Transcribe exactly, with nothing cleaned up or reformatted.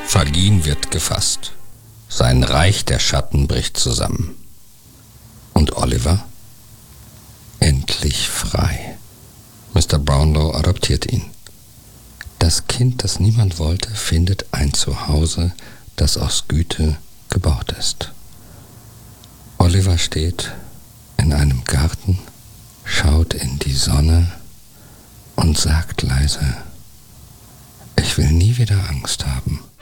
Fagin wird gefasst. Sein Reich der Schatten bricht zusammen. Und Oliver? Endlich frei. Mister Brownlow adoptiert ihn. Das Kind, das niemand wollte, findet ein Zuhause, das aus Güte gebaut ist. Oliver steht in einem Garten, schaut in die Sonne und sagt leise: Ich will nie wieder Angst haben.